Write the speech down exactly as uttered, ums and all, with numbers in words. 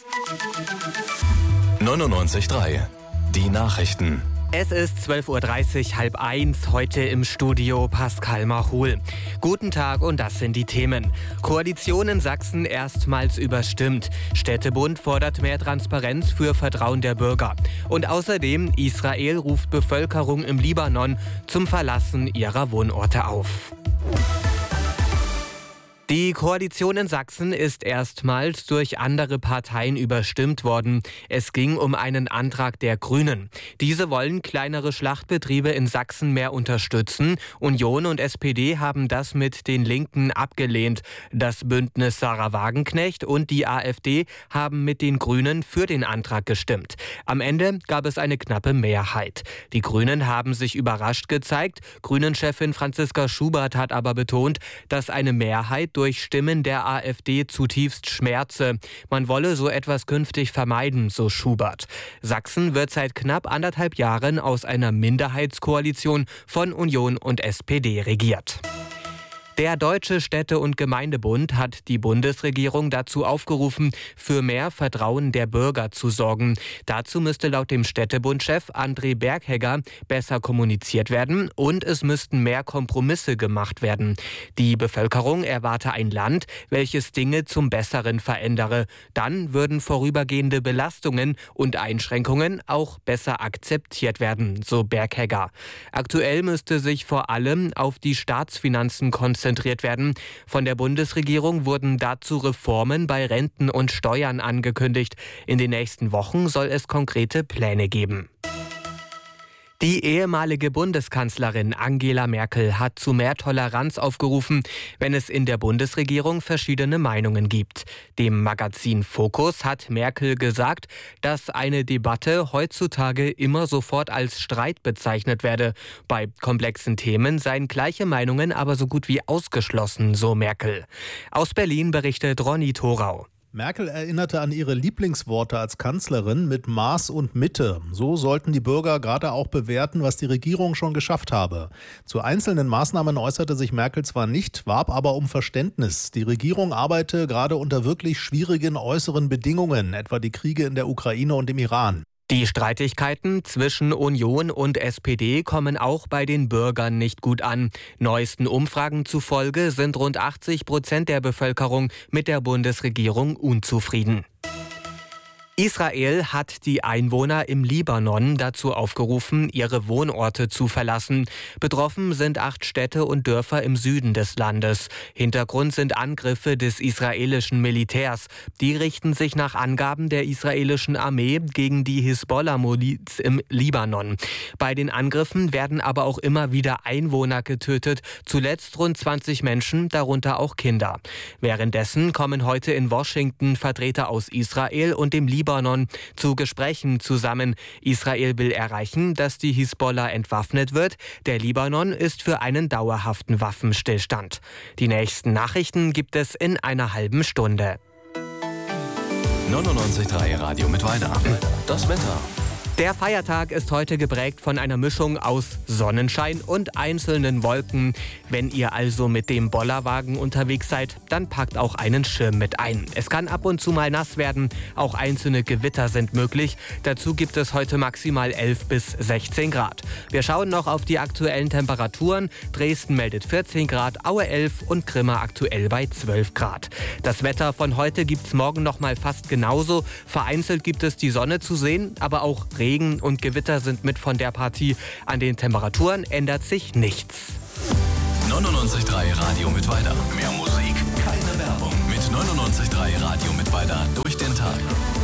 neunundneunzig Komma drei. Die Nachrichten. Es ist zwölf Uhr dreißig, halb eins, heute im Studio Pascal Machul. Guten Tag und das sind die Themen. Koalition in Sachsen erstmals überstimmt. Städtebund fordert mehr Transparenz für Vertrauen der Bürger. Und außerdem, Israel ruft Bevölkerung im Libanon zum Verlassen ihrer Wohnorte auf. Die Koalition in Sachsen ist erstmals durch andere Parteien überstimmt worden. Es ging um einen Antrag der Grünen. Diese wollen kleinere Schlachtbetriebe in Sachsen mehr unterstützen. Union und S P D haben das mit den Linken abgelehnt. Das Bündnis Sarah Wagenknecht und die A f D haben mit den Grünen für den Antrag gestimmt. Am Ende gab es eine knappe Mehrheit. Die Grünen haben sich überrascht gezeigt. Grünen-Chefin Franziska Schubert hat aber betont, dass eine Mehrheit durch Stimmen der A f D zutiefst schmerze. Man wolle so etwas künftig vermeiden, so Schubert. Sachsen wird seit knapp anderthalb Jahren aus einer Minderheitskoalition von Union und S P D regiert. Der Deutsche Städte- und Gemeindebund hat die Bundesregierung dazu aufgerufen, für mehr Vertrauen der Bürger zu sorgen. Dazu müsste laut dem Städtebundchef André Berghegger besser kommuniziert werden und es müssten mehr Kompromisse gemacht werden. Die Bevölkerung erwarte ein Land, welches Dinge zum Besseren verändere. Dann würden vorübergehende Belastungen und Einschränkungen auch besser akzeptiert werden, so Berghegger. Aktuell müsste sich vor allem auf die Staatsfinanzen konzentriert werden. Von der Bundesregierung wurden dazu Reformen bei Renten und Steuern angekündigt. In den nächsten Wochen soll es konkrete Pläne geben. Die ehemalige Bundeskanzlerin Angela Merkel hat zu mehr Toleranz aufgerufen, wenn es in der Bundesregierung verschiedene Meinungen gibt. Dem Magazin Focus hat Merkel gesagt, dass eine Debatte heutzutage immer sofort als Streit bezeichnet werde. Bei komplexen Themen seien gleiche Meinungen aber so gut wie ausgeschlossen, so Merkel. Aus Berlin berichtet Ronny Thorau. Merkel erinnerte an ihre Lieblingsworte als Kanzlerin mit Maß und Mitte. So sollten die Bürger gerade auch bewerten, was die Regierung schon geschafft habe. Zu einzelnen Maßnahmen äußerte sich Merkel zwar nicht, warb aber um Verständnis. Die Regierung arbeite gerade unter wirklich schwierigen äußeren Bedingungen, etwa die Kriege in der Ukraine und im Iran. Die Streitigkeiten zwischen Union und S P D kommen auch bei den Bürgern nicht gut an. Neuesten Umfragen zufolge sind rund achtzig Prozent der Bevölkerung mit der Bundesregierung unzufrieden. Israel hat die Einwohner im Libanon dazu aufgerufen, ihre Wohnorte zu verlassen. Betroffen sind acht Städte und Dörfer im Süden des Landes. Hintergrund sind Angriffe des israelischen Militärs. Die richten sich nach Angaben der israelischen Armee gegen die Hisbollah-Miliz im Libanon. Bei den Angriffen werden aber auch immer wieder Einwohner getötet, zuletzt rund zwanzig Menschen, darunter auch Kinder. Währenddessen kommen heute in Washington Vertreter aus Israel und dem Libanon zu Gesprächen zusammen. Israel will erreichen, dass die Hisbollah entwaffnet wird. Der Libanon ist für einen dauerhaften Waffenstillstand. Die nächsten Nachrichten gibt es in einer halben Stunde. neunundneunzig Komma drei Radio mit Weiter. Das Wetter. Der Feiertag ist heute geprägt von einer Mischung aus Sonnenschein und einzelnen Wolken. Wenn ihr also mit dem Bollerwagen unterwegs seid, dann packt auch einen Schirm mit ein. Es kann ab und zu mal nass werden, auch einzelne Gewitter sind möglich. Dazu gibt es heute maximal elf bis sechzehn Grad. Wir schauen noch auf die aktuellen Temperaturen. Dresden meldet vierzehn Grad, Aue elf und Grimma aktuell bei zwölf Grad. Das Wetter von heute gibt es morgen noch mal fast genauso. Vereinzelt gibt es die Sonne zu sehen, aber auch Regen. Regen und Gewitter sind mit von der Partie. An den Temperaturen ändert sich nichts. neunundneunzig Komma drei Radio mit Weiter. Mehr Musik, keine Werbung. Mit neunundneunzig Komma drei Radio mit Weiter durch den Tag.